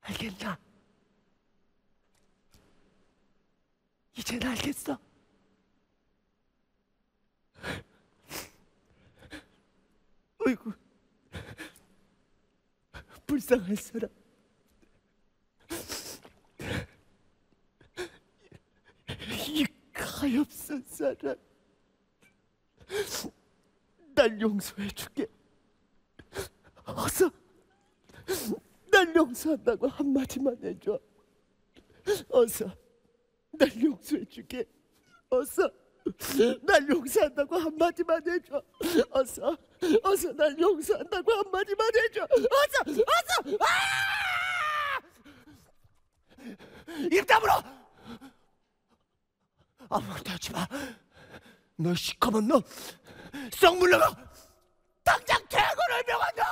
알겠나? 이젠 알겠어. 어이구, 불쌍한 사람. 이 가엾은 사람. 날 용서해줄게. 어서 날 용서한다고 한마디만 해줘. 어서 날 용서해줄게. 어서 날 용서한다고 한마디만 해줘. 어서 날 용서한다고 한마디만 해줘. 어서 입 다물어. 아무것도 하지 마. 너 시커먼 놈, 썩 물러가. 당장 퇴근을 명한다.